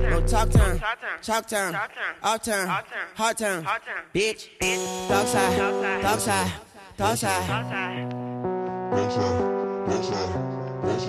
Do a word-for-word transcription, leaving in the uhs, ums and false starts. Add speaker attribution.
Speaker 1: No talk turn, chalk turn, off turn, hard turn, bitch. Dog side, dog side, dog side.
Speaker 2: Dog side, dog side.